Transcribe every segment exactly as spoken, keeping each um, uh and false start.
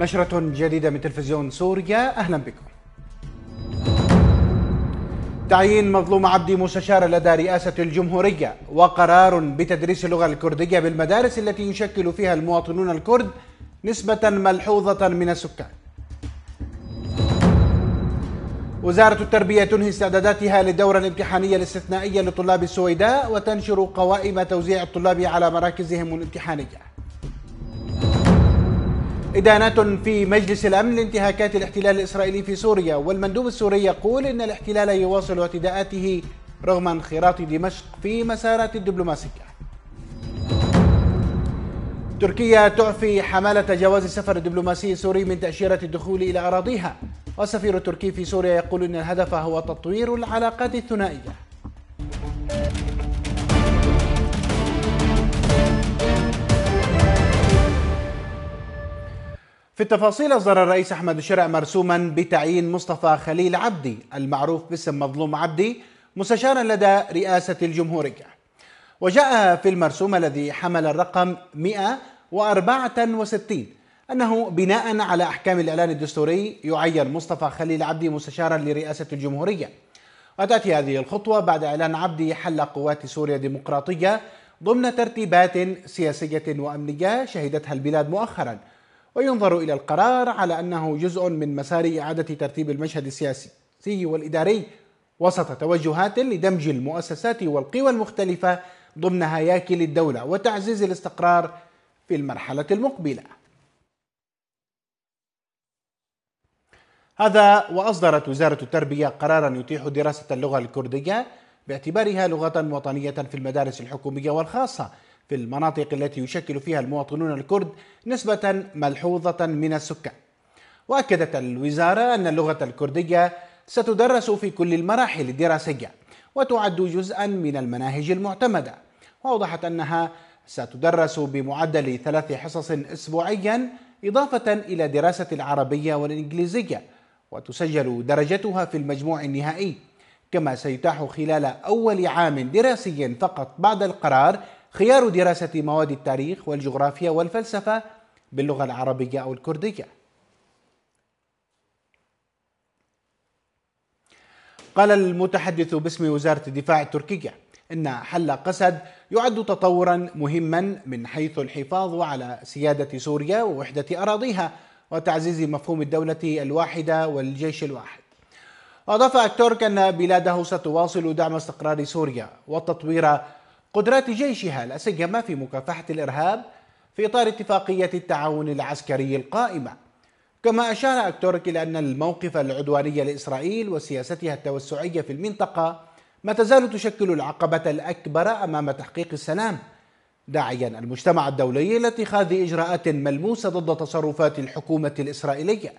نشرة جديدة من تلفزيون سوريا، أهلا بكم. تعيين مظلوم عبدي مستشارا لدى رئاسة الجمهورية، وقرار بتدريس اللغة الكردية بالمدارس التي يشكل فيها المواطنون الكرد نسبة ملحوظة من السكان. وزارة التربية تنهي استعداداتها للدورة الامتحانية الاستثنائية لطلاب السويداء وتنشر قوائم توزيع الطلاب على مراكزهم الامتحانية. إدانات في مجلس الأمن لانتهاكات الاحتلال الإسرائيلي في سوريا، والمندوب السوري يقول إن الاحتلال يواصل اعتداءاته رغم انخراط دمشق في مسارات الدبلوماسية. تركيا تعفي حمالة جواز السفر الدبلوماسي السوري من تأشيرة الدخول إلى أراضيها، والسفير التركي في سوريا يقول إن الهدف هو تطوير العلاقات الثنائية. في التفاصيل، أصدر الرئيس أحمد الشرع مرسوما بتعيين مصطفى خليل عبدي المعروف باسم مظلوم عبدي مستشارا لدى رئاسة الجمهورية. وجاء في المرسوم الذي حمل الرقم مئة وأربعة وستين أنه بناء على أحكام الإعلان الدستوري يعين مصطفى خليل عبدي مستشارا لرئاسة الجمهورية. وتأتي هذه الخطوة بعد إعلان عبدي حل قوات سوريا الديمقراطية ضمن ترتيبات سياسية وأمنية شهدتها البلاد مؤخرا، وينظر إلى القرار على أنه جزء من مسار إعادة ترتيب المشهد السياسي والإداري وسط توجهات لدمج المؤسسات والقوى المختلفة ضمن هياكل الدولة وتعزيز الاستقرار في المرحلة المقبلة. هذا وأصدرت وزارة التربية قرارا يتيح دراسة اللغة الكردية باعتبارها لغة وطنية في المدارس الحكومية والخاصة في المناطق التي يشكل فيها المواطنون الكرد نسبة ملحوظة من السكان. وأكدت الوزارة أن اللغة الكردية ستدرس في كل المراحل الدراسية وتعد جزءا من المناهج المعتمدة، وأوضحت أنها ستدرس بمعدل ثلاث حصص أسبوعيا إضافة إلى دراسة العربية والإنجليزية، وتسجل درجتها في المجموع النهائي. كما سيتاح خلال أول عام دراسي فقط بعد القرار خيار دراسة مواد التاريخ والجغرافيا والفلسفة باللغة العربية أو الكردية. قال المتحدث باسم وزارة الدفاع التركية إن حل قسد يعد تطورا مهما من حيث الحفاظ على سيادة سوريا ووحدة أراضيها وتعزيز مفهوم الدولة الواحدة والجيش الواحد. وأضاف أكتورك أن بلاده ستواصل دعم استقرار سوريا وتطوير قدرات جيشها لا سيما في مكافحة الإرهاب في إطار اتفاقية التعاون العسكري القائمة. كما أشار أكتورك إلى أن الموقف العدواني لإسرائيل وسياستها التوسعية في المنطقة ما تزال تشكل العقبة الأكبر أمام تحقيق السلام، داعيا المجتمع الدولي لاتخاذ إجراءات ملموسة ضد تصرفات الحكومة الإسرائيلية.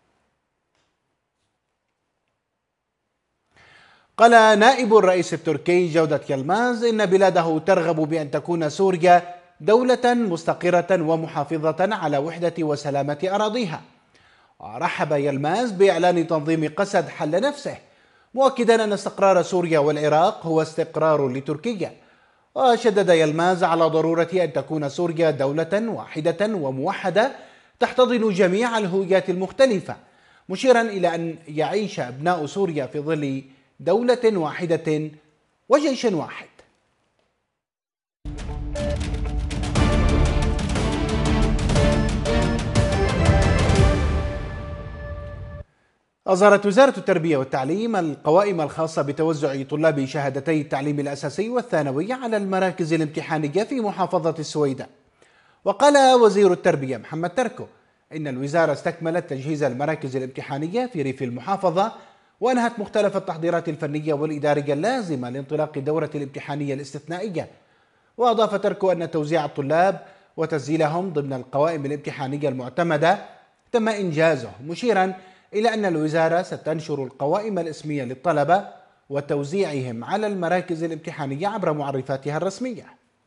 قال نائب الرئيس التركي جودة يلماز إن بلاده ترغب بأن تكون سوريا دولة مستقرة ومحافظة على وحدة وسلامة أراضيها. ورحب يلماز بإعلان تنظيم قسد حل نفسه، مؤكدا أن استقرار سوريا والعراق هو استقرار لتركيا. وشدد يلماز على ضرورة أن تكون سوريا دولة واحدة وموحدة تحتضن جميع الهويات المختلفة، مشيرا إلى أن يعيش أبناء سوريا في ظل دولة واحدة وجيش واحد. أصدرت وزارة التربية والتعليم القوائم الخاصة بتوزع طلاب شهادتي التعليم الأساسي والثانوي على المراكز الامتحانية في محافظة السويداء. وقال وزير التربية محمد تركو إن الوزارة استكملت تجهيز المراكز الامتحانية في ريف المحافظة وأنهت مختلف التحضيرات الفنية والإدارية اللازمة لانطلاق الدورة الامتحانية الاستثنائية. وأضاف تركو أن توزيع الطلاب وتسجيلهم ضمن القوائم الامتحانية المعتمدة تم إنجازه، مشيرا إلى أن الوزارة ستنشر القوائم الاسمية للطلبة وتوزيعهم على المراكز الامتحانية عبر معرفاتها الرسمية.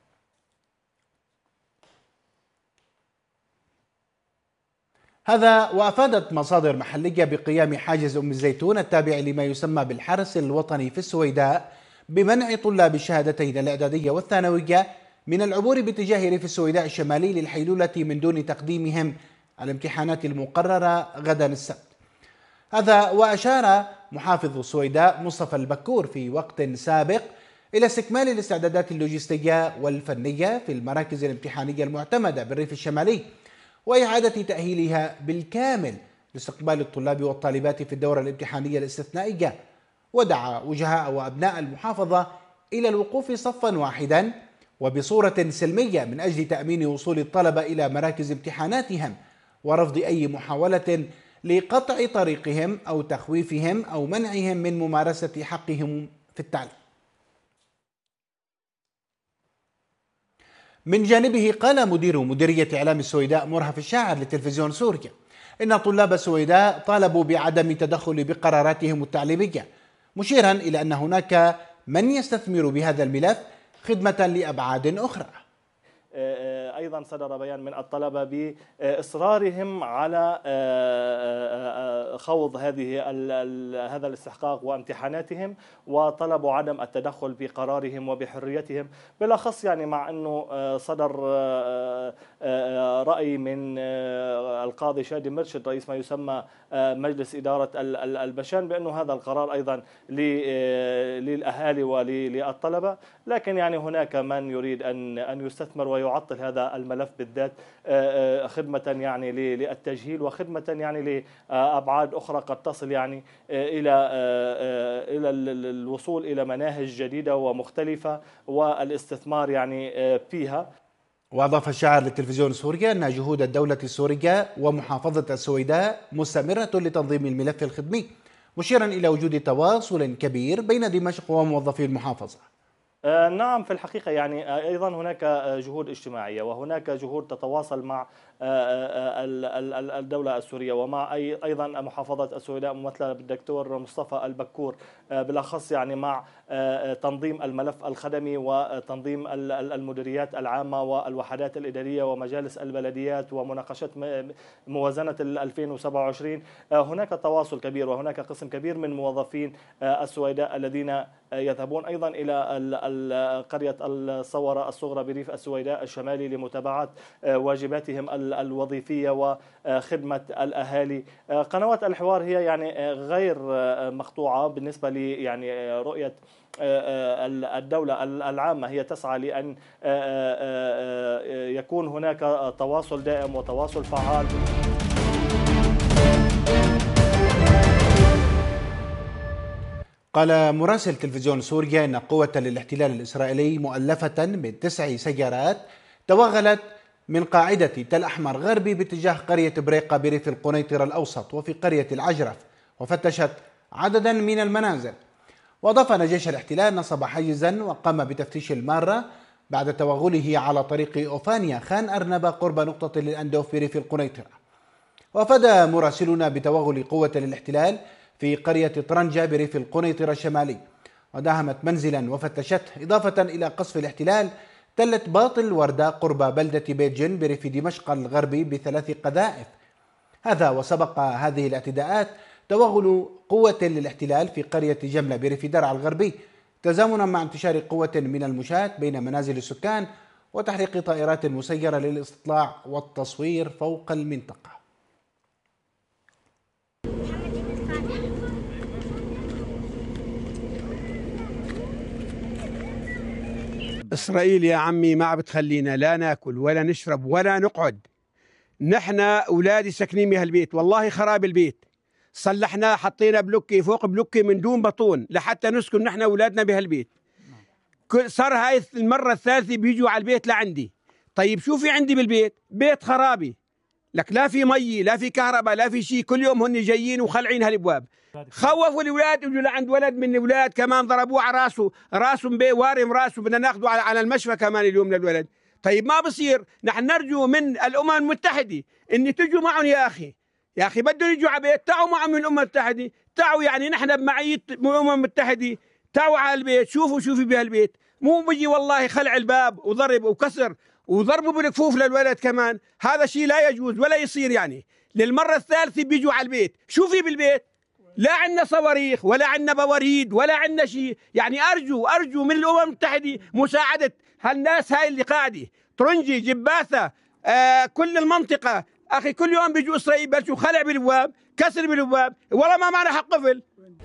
هذا وأفادت مصادر محلية بقيام حاجز أم الزيتون التابع لما يسمى بالحرس الوطني في السويداء بمنع طلاب الشهادتين الإعدادية والثانوية من العبور باتجاه ريف السويداء الشمالي للحيلولة من دون تقديمهم الامتحانات المقررة غدا السبت. هذا وأشار محافظ السويداء مصطفى البكور في وقت سابق إلى استكمال الاستعدادات اللوجستية والفنية في المراكز الامتحانية المعتمدة بالريف الشمالي وإعادة تأهيلها بالكامل لاستقبال الطلاب والطالبات في الدورة الامتحانية الاستثنائية. ودعا وجهاء وأبناء المحافظة إلى الوقوف صفا واحدا وبصورة سلمية من أجل تأمين وصول الطلبة إلى مراكز امتحاناتهم ورفض أي محاولة لقطع طريقهم أو تخويفهم أو منعهم من ممارسة حقهم في التعليم. من جانبه قال مدير مديرية إعلام السويداء مرهف الشاعر لتلفزيون سوريا إن طلاب السويداء طالبوا بعدم التدخل بقراراتهم التعليمية، مشيرا إلى أن هناك من يستثمر بهذا الملف خدمة لأبعاد أخرى. أيضا صدر بيان من الطلبة بإصرارهم على خوض هذه هذا الاستحقاق وامتحاناتهم، وطلبوا عدم التدخل بقرارهم وبحريتهم، بالأخص يعني مع أنه صدر رأي من القاضي شادي مرشد رئيس ما يسمى مجلس إدارة البشان بأنه هذا القرار أيضا للأهالي وللطلبة، لكن يعني هناك من يريد أن أن يستثمر ويعطل هذا الملف بالذات خدمة يعني للتجهيل وخدمة يعني لأبعاد أخرى قد تصل يعني إلى إلى الوصول إلى مناهج جديدة ومختلفة والاستثمار يعني فيها. وأضاف الشاعر للتلفزيون السوري أن جهود الدولة السورية ومحافظة السويداء مستمرة لتنظيم الملف الخدمي، مشيرا إلى وجود تواصل كبير بين دمشق وموظفي المحافظة. نعم، في الحقيقة يعني أيضا هناك جهود اجتماعية وهناك جهود تتواصل مع الدولة السورية ومع أيضا محافظة السويداء ممثلة بالدكتور مصطفى البكور، بالأخص يعني مع تنظيم الملف الخدمي وتنظيم المديريات العامة والوحدات الإدارية ومجالس البلديات ومناقشة موازنة ألفين وسبعة وعشرين. هناك تواصل كبير وهناك قسم كبير من موظفين السويداء الذين يذهبون أيضا إلى قرية الصورة الصغرى بريف السويداء الشمالي لمتابعة واجباتهم الوظيفية وخدمة الأهالي. قنوات الحوار هي يعني غير مقطوعة بالنسبة لي، يعني رؤية الدولة العامة هي تسعى لأن يكون هناك تواصل دائم وتواصل فعال. قال مراسل تلفزيون سوريا إن قوة للاحتلال الإسرائيلي مؤلفة من تسع سيارات توغلت من قاعدة تل أحمر غربي باتجاه قرية بريقة بريف القنيطرة الأوسط وفي قرية العجرف، وفتشت عددا من المنازل. وأضاف أن جيش الاحتلال نصب حيزا وقام بتفتيش المارة بعد توغله على طريق أوفانيا خان أرنبة قرب نقطة للأندوف بريف القنيطرة. وأفاد مراسلون بتوغل قوة للاحتلال في قرية طرنجة بريف القنيطرة الشمالي، وداهمت منزلا وفتشته، إضافة إلى قصف الاحتلال تلة باطل وردة قرب بلدة بيت جن بريف دمشق الغربي بثلاث قذائف. هذا وسبق هذه الاعتداءات توغل قوة للاحتلال في قرية جملة بريف درعا الغربي، تزامنا مع انتشار قوة من المشاة بين منازل السكان وتحريق طائرات مسيرة للاستطلاع والتصوير فوق المنطقة. إسرائيل يا عمي ما بتخلينا لا ناكل ولا نشرب ولا نقعد. نحن أولادي ساكنين بهالبيت، والله خراب البيت، صلحناه حطينا بلوكي فوق بلوكي من دون بطون لحتى نسكن نحن أولادنا بهالبيت. صار هاي المرة الثالثة بيجوا على البيت لعندي. طيب شو في عندي بالبيت؟ بيت خرابي، لك لا في مي لا في كهرباء لا في شيء، كل يوم هن جايين وخلعين هالابواب. خوفوا الاولاد، اجوا لعند ولد من الاولاد كمان ضربوه على راسه، راسه مبي وارم راسه، بدنا ناخذه على على المشفى كمان اليوم للولد. طيب ما بصير، نحن نرجو من الامم المتحده ان تجوا معهم يا اخي، يا اخي بدهم يجوا على بيت، تعوا معهم من الامم المتحده، تعوا يعني نحن بمعيه الامم المتحده، تعوا على البيت شوفوا شو في بهالبيت، مو بيجي والله خلع الباب وضرب وكسر وضربوا بالكفوف للولد كمان. هذا شيء لا يجوز ولا يصير. يعني للمرة الثالثة بيجوا على البيت، شو في بالبيت؟ لا عندنا صواريخ ولا عندنا بواريد ولا عندنا شيء. يعني أرجو أرجو من الأمم المتحدة مساعدة هالناس هاي اللي قاعدة طرنجي جباثة، آه كل المنطقة اخي كل يوم بيجوا اسرائيل بلشوا خلع بالابواب، كسر بالابواب، والله ما معنا حق قفل.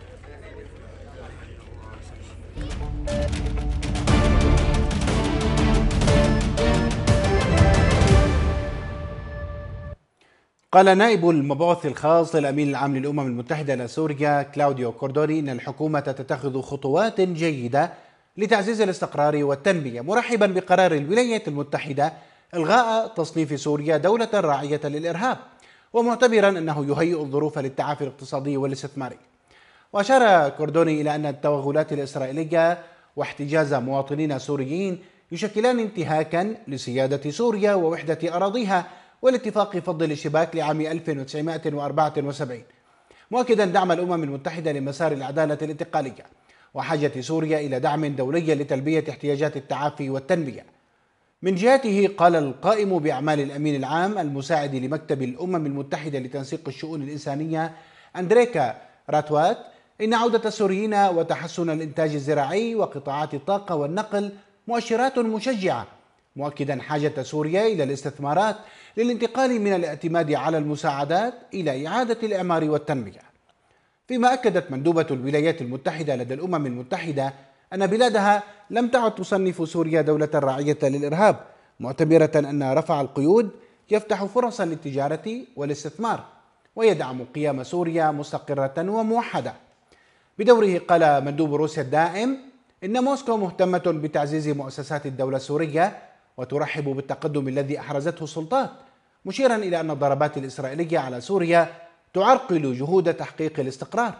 قال نائب المبعوث الخاص للأمين العام للأمم المتحدة لسوريا كلاوديو كوردوني إن الحكومة تتخذ خطوات جيدة لتعزيز الاستقرار والتنمية، مرحبا بقرار الولايات المتحدة إلغاء تصنيف سوريا دولة راعية للإرهاب، ومعتبرا أنه يهيئ الظروف للتعافي الاقتصادي والاستثماري. وأشار كوردوني إلى أن التوغلات الإسرائيلية واحتجاز مواطنين سوريين يشكلان انتهاكا لسيادة سوريا ووحدة أراضيها والاتفاق فض الاشتباك لعام ألف وتسعمائة وأربعة وسبعين، مؤكدا دعم الأمم المتحدة لمسار العدالة الانتقالية وحاجة سوريا إلى دعم دولي لتلبية احتياجات التعافي والتنمية. من جهته قال القائم بأعمال الأمين العام المساعد لمكتب الأمم المتحدة لتنسيق الشؤون الإنسانية أندريكا راتوات إن عودة السوريين وتحسن الإنتاج الزراعي وقطاعات الطاقة والنقل مؤشرات مشجعة، مؤكدا حاجة سوريا إلى الاستثمارات للانتقال من الاعتماد على المساعدات إلى إعادة الإعمار والتنمية. فيما أكدت مندوبة الولايات المتحدة لدى الأمم المتحدة أن بلادها لم تعد تصنف سوريا دولة راعية للإرهاب، معتبرة أن رفع القيود يفتح فرصا للتجارة والاستثمار ويدعم قيام سوريا مستقرة وموحدة. بدوره قال مندوب روسيا الدائم إن موسكو مهتمة بتعزيز مؤسسات الدولة السورية وترحب بالتقدم الذي أحرزته السلطات، مشيرا إلى أن الضربات الإسرائيلية على سوريا تعرقل جهود تحقيق الاستقرار.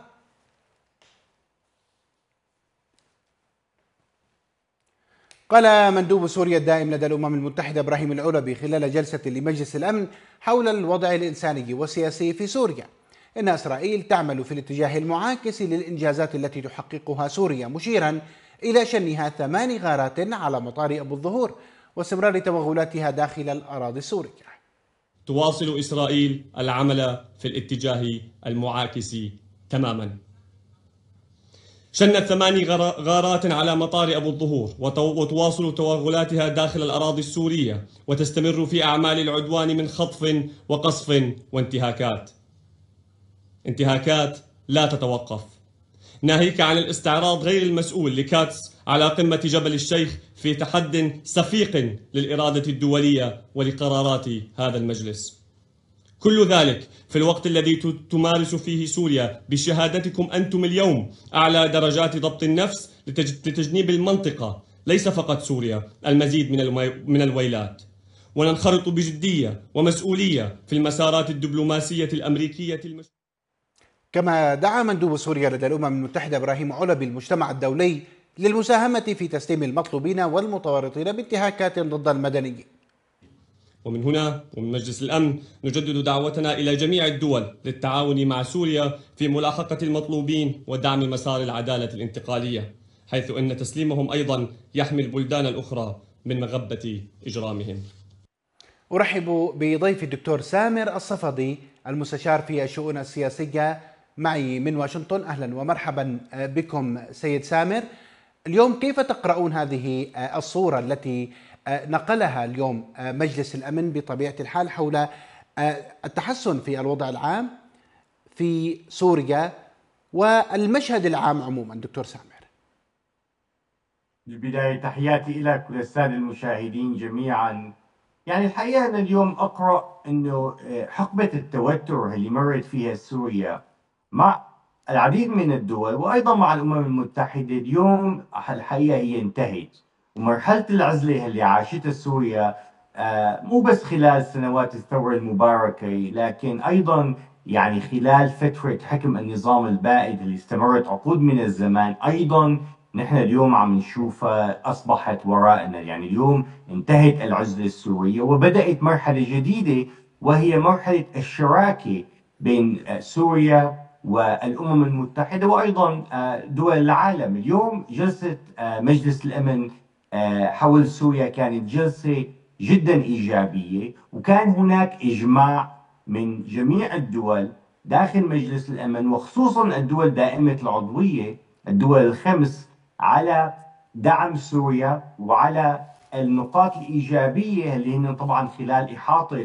قال مندوب سوريا الدائم لدى الأمم المتحدة إبراهيم العلبي خلال جلسة لمجلس الأمن حول الوضع الإنساني والسياسي في سوريا إن إسرائيل تعمل في الاتجاه المعاكس للإنجازات التي تحققها سوريا، مشيرا إلى شنها ثمان غارات على مطار أبو الظهور واستمرار توغلاتها داخل الأراضي السورية. تواصل إسرائيل العمل في الاتجاه المعاكس تماما. شنت ثماني غارات على مطار أبو الظهور وتواصل توغلاتها داخل الأراضي السورية وتستمر في أعمال العدوان من خطف وقصف وانتهاكات انتهاكات لا تتوقف، ناهيك عن الاستعراض غير المسؤول لكاتس على قمة جبل الشيخ في تحد سفيق للإرادة الدولية ولقرارات هذا المجلس. كل ذلك في الوقت الذي تمارس فيه سوريا بشهادتكم أنتم اليوم أعلى درجات ضبط النفس لتجنيب المنطقة، ليس فقط سوريا، المزيد من الويلات، وننخرط بجدية ومسؤولية في المسارات الدبلوماسية الأمريكية المشروعة. كما دعا مندوب سوريا لدى الأمم المتحدة إبراهيم علبي المجتمع الدولي للمساهمة في تسليم المطلوبين والمتورطين بانتهاكات ضد المدنيين. ومن هنا ومن مجلس الأمن نجدد دعوتنا إلى جميع الدول للتعاون مع سوريا في ملاحقة المطلوبين ودعم مسار العدالة الانتقالية، حيث أن تسليمهم أيضا يحمي البلدان الأخرى من مغبة إجرامهم. أرحب بضيف الدكتور سامر الصفدي المستشار في الشؤون السياسية معي من واشنطن. أهلا ومرحبا بكم سيد سامر. اليوم كيف تقرؤون هذه الصورة التي نقلها اليوم مجلس الأمن بطبيعة الحال حول التحسن في الوضع العام في سوريا والمشهد العام عموما؟ دكتور سامر. بالبداية تحياتي إلى كل السادة المشاهدين جميعا. يعني الحقيقة أنا اليوم أقرأ أنه حقبة التوتر اللي مرت فيها سوريا مع العديد من الدول وأيضا مع الأمم المتحدة اليوم الحقيقة هي انتهت، ومرحلة العزلة اللي عاشتها سوريا مو بس خلال سنوات الثورة المباركة لكن أيضا يعني خلال فترة حكم النظام البائد اللي استمرت عقود من الزمان، أيضا نحن اليوم عم نشوفها أصبحت وراءنا. يعني اليوم انتهت العزلة السورية وبدأت مرحلة جديدة وهي مرحلة الشراكة بين سوريا والأمم المتحدة وأيضا دول العالم. اليوم جلسة مجلس الأمن حول سوريا كانت جلسة جدا إيجابية، وكان هناك إجماع من جميع الدول داخل مجلس الأمن وخصوصا الدول دائمة العضوية الدول الخمس على دعم سوريا وعلى النقاط الإيجابية اللي هن طبعا خلال إحاطة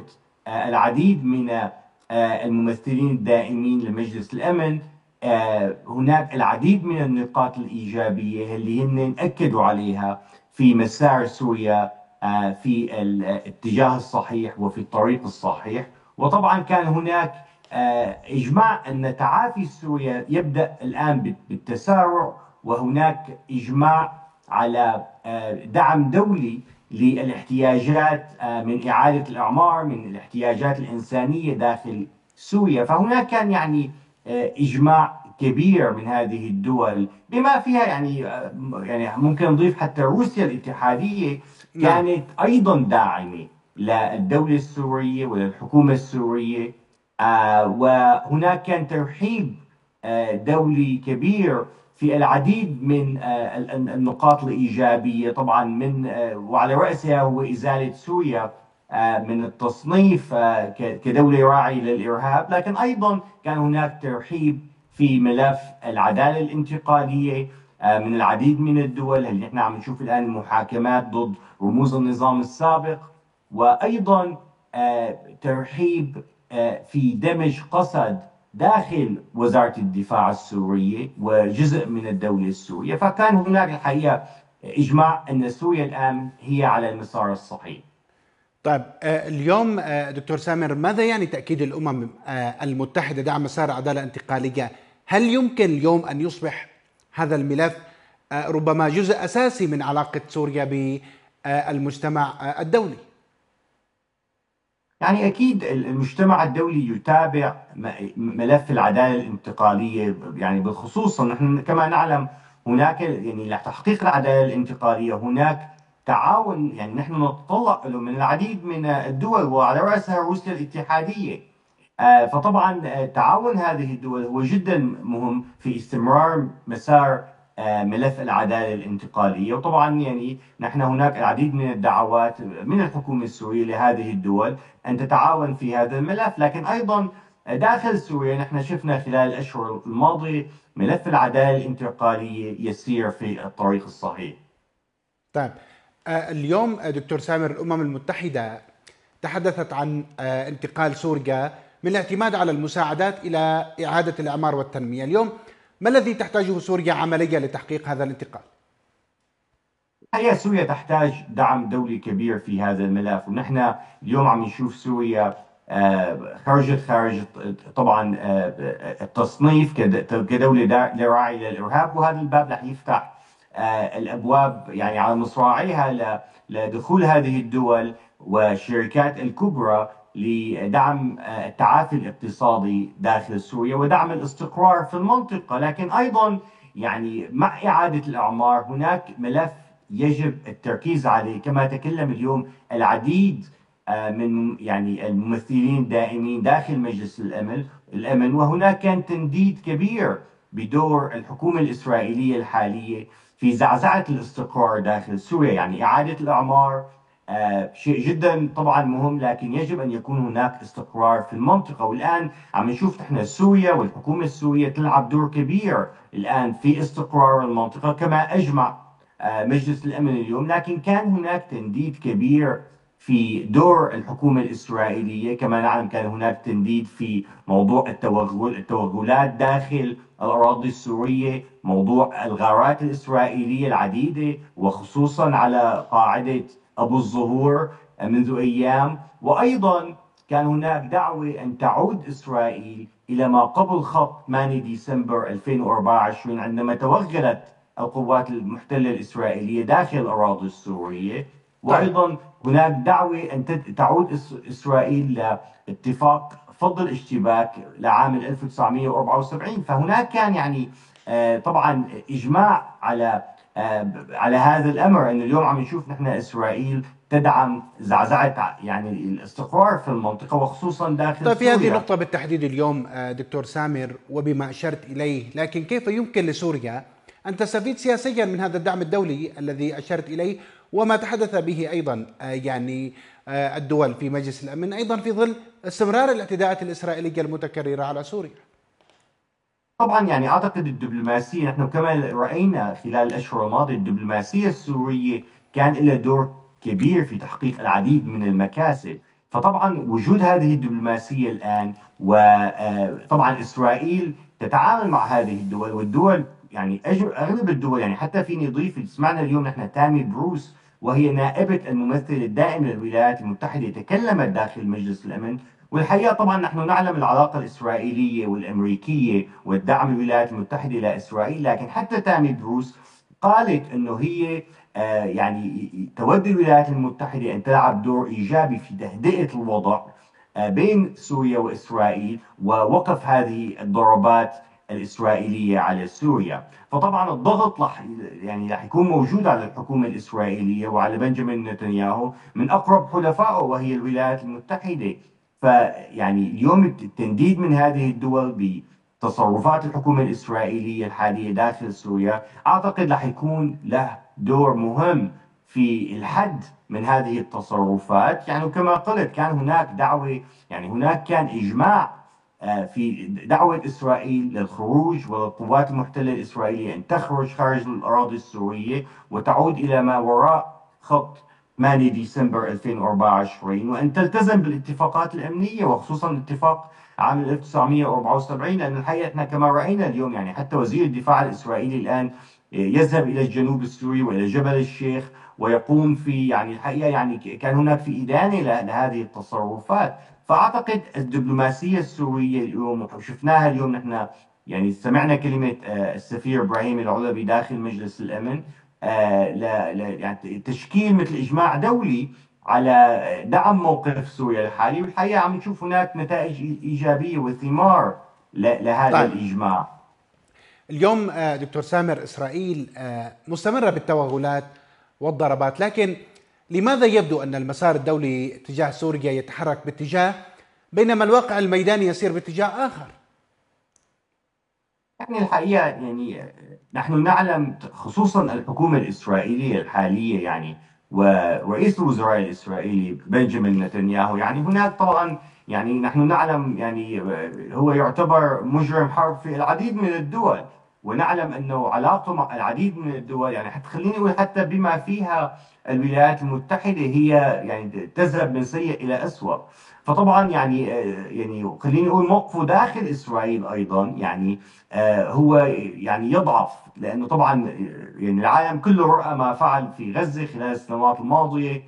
العديد من الممثلين الدائمين لمجلس الأمن. هناك العديد من النقاط الإيجابية اللي هن أكدوا عليها في مسار سوريا في الاتجاه الصحيح وفي الطريق الصحيح. وطبعا كان هناك إجماع أن تعافي سوريا يبدأ الآن بالتسارع، وهناك إجماع على دعم دولي للاحتياجات من إعادة الإعمار، من الاحتياجات الإنسانية داخل سوريا. فهناك كان يعني إجماع كبير من هذه الدول بما فيها يعني يعني ممكن نضيف حتى روسيا الاتحادية كانت أيضا داعمة للدولة السورية وللحكومة السورية. وهناك كان ترحيب دولي كبير في العديد من النقاط الإيجابية طبعا، من وعلى رأسها هو إزالة سوريا من التصنيف كدولة راعية للإرهاب. لكن أيضا كان هناك ترحيب في ملف العدالة الانتقالية من العديد من الدول اللي نحن عم نشوف الآن المحاكمات ضد رموز النظام السابق، وأيضا ترحيب في دمج قسد داخل وزارة الدفاع السورية وجزء من الدولة السورية. فكان هناك الحقيقة إجماع أن سوريا الآن هي على المسار الصحيح. طيب اليوم دكتور سامر، ماذا يعني تأكيد الأمم المتحدة دعم مسار عدالة انتقالية؟ هل يمكن اليوم أن يصبح هذا الملف ربما جزء أساسي من علاقة سوريا بالمجتمع الدولي؟ يعني أكيد المجتمع الدولي يتابع ملف العدالة الانتقالية، يعني بالخصوص نحن كما نعلم هناك يعني لتحقيق العدالة الانتقالية هناك تعاون، يعني نحن نتطلع له من العديد من الدول وعلى رأسها روسيا الاتحادية. فطبعا تعاون هذه الدول هو جدا مهم في استمرار مسار ملف العدالة الانتقالية. وطبعا يعني نحن هناك العديد من الدعوات من الحكومة السورية لهذه الدول أن تتعاون في هذا الملف. لكن أيضا داخل سوريا نحن شفنا خلال الأشهر الماضية ملف العدالة الانتقالية يسير في الطريق الصحيح. طيب اليوم دكتور سامر، الأمم المتحدة تحدثت عن انتقال سوريا من الاعتماد على المساعدات إلى إعادة الإعمار والتنمية. اليوم ما الذي تحتاجه سوريا عمليا لتحقيق هذا الانتقال؟ هي سوريا تحتاج دعم دولي كبير في هذا الملف، ونحن اليوم عم نشوف سوريا خرجت خارج طبعا التصنيف كدولة راعية للإرهاب، وهذا الباب رح يفتح الأبواب يعني على مصراعيها لدخول هذه الدول والشركات الكبرى لدعم التعافي الاقتصادي داخل سوريا ودعم الاستقرار في المنطقة. لكن أيضا يعني مع إعادة الإعمار هناك ملف يجب التركيز عليه، كما تكلم اليوم العديد من يعني الممثلين الدائمين داخل مجلس الأمن الأمن وهناك كان تنديد كبير بدور الحكومة الإسرائيلية الحالية في زعزعة الاستقرار داخل سوريا. يعني إعادة الإعمار آه شيء جدا طبعا مهم، لكن يجب أن يكون هناك استقرار في المنطقة. والآن عم نشوف نحن سوريا والحكومة السورية تلعب دور كبير الآن في استقرار المنطقة كما أجمع آه مجلس الأمن اليوم. لكن كان هناك تنديد كبير في دور الحكومة الإسرائيلية، كما نعلم كان هناك تنديد في موضوع التوغل التوغلات داخل الأراضي السورية، موضوع الغارات الإسرائيلية العديدة وخصوصا على قاعدة أبو الظهور منذ أيام. وأيضا كان هناك دعوة أن تعود إسرائيل إلى ما قبل خط ثمانية ديسمبر ألفين وأربعة وعشرين عندما توغلت القوات المحتلة الإسرائيلية داخل الأراضي السورية. وأيضا هناك دعوة أن تعود إسرائيل لاتفاق فض الاشتباك لعام ألف وتسعمئة وأربعة وسبعين. فهناك كان يعني طبعا إجماع على على هذا الأمر، أن اليوم عم نشوف نحن إسرائيل تدعم زعزعة يعني الاستقرار في المنطقة وخصوصا داخل طيب سوريا. في هذه النقطة بالتحديد اليوم دكتور سامر وبما أشرت إليه، لكن كيف يمكن لسوريا أن تستفيد سياسيا من هذا الدعم الدولي الذي أشرت إليه وما تحدث به أيضا يعني الدول في مجلس الأمن، أيضا في ظل استمرار الاعتداءات الإسرائيلية المتكررة على سوريا؟ طبعا يعني أعتقد الدبلوماسية، نحن كما رأينا خلال الأشهر الماضية الدبلوماسية السورية كان لها دور كبير في تحقيق العديد من المكاسب. فطبعا وجود هذه الدبلوماسية الآن، وطبعا إسرائيل تتعامل مع هذه الدول، والدول يعني أغلب الدول، يعني حتى فيني أضيف، سمعنا اليوم نحن تامي بروس وهي نائبة الممثل الدائم للولايات المتحدة تكلمت داخل مجلس الأمن. والحقيقة طبعا نحن نعلم العلاقة الإسرائيلية والأمريكية والدعم الولايات المتحدة لإسرائيل، لكن حتى تامي بروس قالت أنه هي آه يعني تود الولايات المتحدة أن تلعب دور إيجابي في تهدئة الوضع آه بين سوريا وإسرائيل ووقف هذه الضربات الإسرائيلية على سوريا. فطبعا الضغط رح يعني رح يكون موجود على الحكومة الإسرائيلية وعلى بنجامين نتنياهو من أقرب حلفائه وهي الولايات المتحدة. فيعني اليوم التنديد من هذه الدول بتصرفات الحكومة الإسرائيلية الحالية داخل سوريا أعتقد رح يكون له دور مهم في الحد من هذه التصرفات. يعني كما قلت كان هناك دعوة، يعني هناك كان إجماع في دعوة إسرائيل للخروج والقوات المحتلة الإسرائيلية أن تخرج خارج الأراضي السورية وتعود إلى ما وراء خط ثمانية ديسمبر ألفين وأربعة وعشرين، وأن تلتزم بالاتفاقات الأمنية وخصوصا اتفاق عام ألف وتسعمئة وأربعة وسبعين. لأن الحقيقة احنا كما رأينا اليوم يعني حتى وزير الدفاع الإسرائيلي الآن يذهب إلى الجنوب السوري وإلى جبل الشيخ ويقوم في يعني الحقيقة يعني كان هناك في إدانة لهذه التصرفات. فأعتقد الدبلوماسية السورية اليوم وشفناها اليوم، نحن يعني سمعنا كلمة السفير إبراهيم العلبي داخل مجلس الأمن يعني تشكيل مثل إجماع دولي على دعم موقف سوريا الحالي، والحقيقة عم نشوف هناك نتائج إيجابية وثمار لهذا طيب. الإجماع. اليوم دكتور سامر، إسرائيل مستمرة بالتوغلات والضربات، لكن لماذا يبدو أن المسار الدولي تجاه سوريا يتحرك باتجاه بينما الواقع الميداني يسير باتجاه آخر؟ يعني الحقيقة يعني نحن نعلم خصوصا الحكومة الإسرائيلية الحالية يعني ورئيس الوزراء الإسرائيلي بنجامين نتنياهو، يعني هناك طبعا يعني نحن نعلم يعني هو يعتبر مجرم حرب في العديد من الدول، ونعلم أنه علاقته مع العديد من الدول يعني حتى خليني أقول حتى بما فيها الولايات المتحدة هي يعني تذهب من سيء إلى أسوأ. فطبعا يعني يعني خليني اقول موقفه داخل اسرائيل ايضا يعني هو يعني يضعف، لانه طبعا يعني العالم كله راى ما فعل في غزه خلال السنوات الماضيه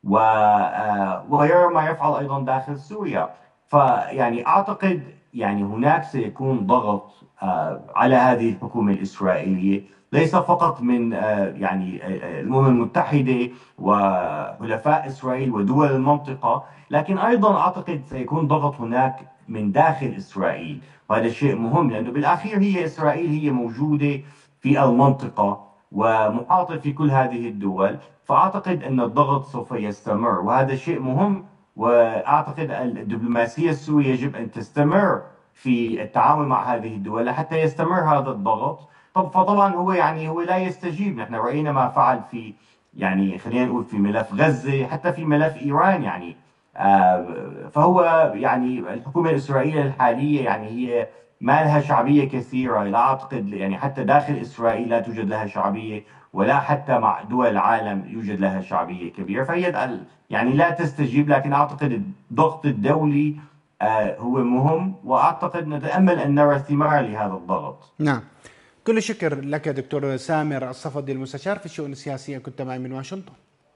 ويرى ما يفعل ايضا داخل سوريا. فيعني اعتقد يعني هناك سيكون ضغط على هذه الحكومه الاسرائيليه ليس فقط من يعني الامم المتحده وحلفاء اسرائيل ودول المنطقه، لكن ايضا اعتقد سيكون ضغط هناك من داخل اسرائيل، وهذا شيء مهم لانه بالاخير هي اسرائيل هي موجوده في المنطقه ومحاطه في كل هذه الدول، فاعتقد ان الضغط سوف يستمر وهذا شيء مهم. واعتقد الدبلوماسيه السوريه يجب ان تستمر في التعامل مع هذه الدول حتى يستمر هذا الضغط. طب فطبعا هو يعني هو لا يستجيب، نحن راينا ما فعل في يعني خلينا نقول في ملف غزه حتى في ملف ايران يعني فهو يعني الحكومة الإسرائيلية الحالية يعني هي ما لها شعبية كثيرة، لا أعتقد يعني حتى داخل إسرائيل لا توجد لها شعبية ولا حتى مع دول العالم يوجد لها شعبية كبيرة، فهي يعني لا تستجيب. لكن أعتقد الضغط الدولي هو مهم وأعتقد نتأمل أن نرى ثمار لهذا الضغط. نعم، كل الشكر لك دكتور سامر الصفدي المستشار في الشؤون السياسية، كنت معي من واشنطن.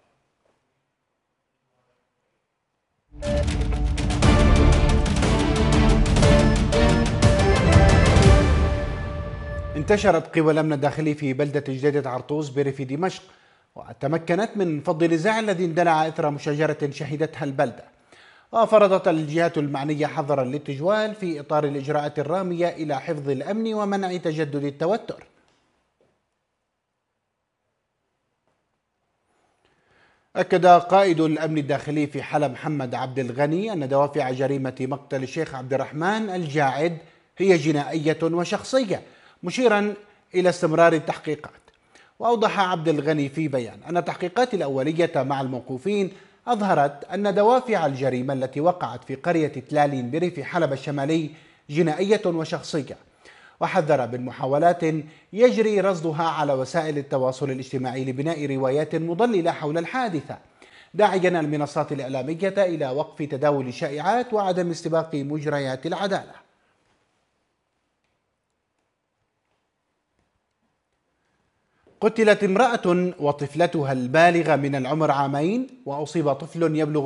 انتشرت قوى الأمن الداخلي في بلدة جديدة عرطوس بريف دمشق، وتمكنت من فض النزاع الذي اندلع إثر مشاجرة شهدتها البلدة، وفرضت الجهات المعنية حظرا للتجوال في إطار الإجراءات الرامية إلى حفظ الأمن ومنع تجدد التوتر. أكد قائد الأمن الداخلي في حلب محمد عبد الغني أن دوافع جريمة مقتل الشيخ عبد الرحمن الجاعد هي جنائية وشخصية، مشيرا إلى استمرار التحقيقات. وأوضح عبد الغني في بيان أن التحقيقات الأولية مع الموقوفين أظهرت أن دوافع الجريمة التي وقعت في قرية تلالين بريف حلب الشمالي جنائية وشخصية، وحذر من محاولات يجري رصدها على وسائل التواصل الاجتماعي لبناء روايات مضللة حول الحادثة، داعيا المنصات الإعلامية إلى وقف تداول الشائعات وعدم استباق مجريات العدالة. قتلت امرأة وطفلتها البالغة من العمر عامين، وأصيب طفل يبلغ